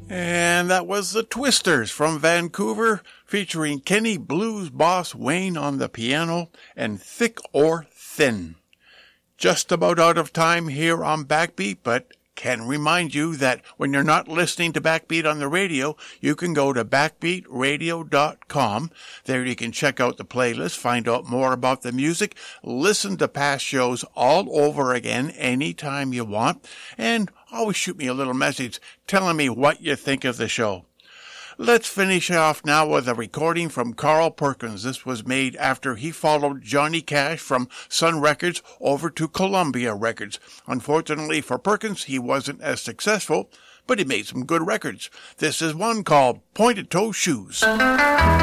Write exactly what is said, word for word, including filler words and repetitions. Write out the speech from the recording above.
And that was the Twisters from Vancouver, featuring Kenny Blues Boss Wayne on the piano and Thick or Thin. Just about out of time here on Backbeat, but can remind you that when you're not listening to Backbeat on the radio, you can go to backbeat radio dot com. There you can check out the playlist, find out more about the music, listen to past shows all over again anytime you want, and always shoot me a little message telling me what you think of the show. Let's finish off now with a recording from Carl Perkins. This was made after he followed Johnny Cash from Sun Records over to Columbia Records. Unfortunately for Perkins, he wasn't as successful, but he made some good records. This is one called Pointed Toe Shoes.